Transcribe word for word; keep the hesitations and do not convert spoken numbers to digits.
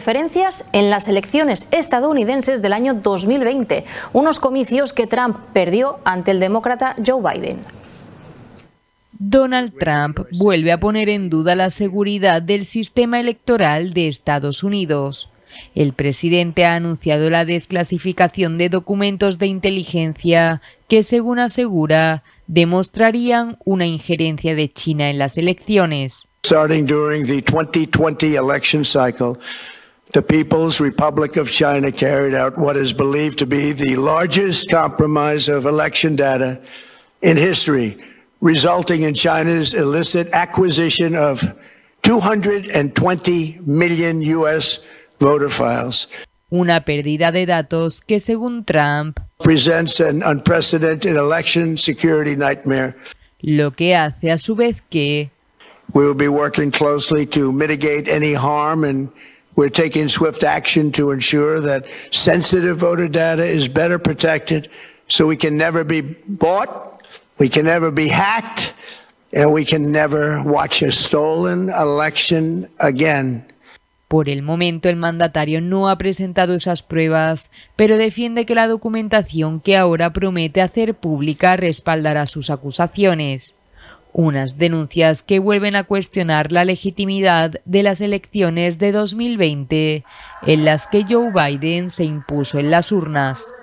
interferencias en las elecciones estadounidenses del año dos mil veinte, unos comicios que Trump perdió ante el demócrata Joe Biden. Donald Trump vuelve a poner en duda la seguridad del sistema electoral de Estados Unidos. El presidente ha anunciado la desclasificación de documentos de inteligencia que, según asegura, demostrarían una injerencia de China en las elecciones. Starting during the twenty twenty election cycle, the People's Republic of China carried out what is believed to be the largest compromise of election data in history, resulting in China's illicit acquisition of two hundred twenty million U S voter files. Una pérdida de datos que, según Trump, presents an unprecedented election security nightmare. Lo que hace a su vez que we will be working closely to mitigate any harm, and we're taking swift action to ensure that sensitive voter data is better protected so we can never be bought, we can never be hacked, and we can never watch a stolen election again. Por el momento, el mandatario no ha presentado esas pruebas, pero defiende que la documentación que ahora promete hacer pública respaldará sus acusaciones. Unas denuncias que vuelven a cuestionar la legitimidad de las elecciones de dos mil veinte, en las que Joe Biden se impuso en las urnas.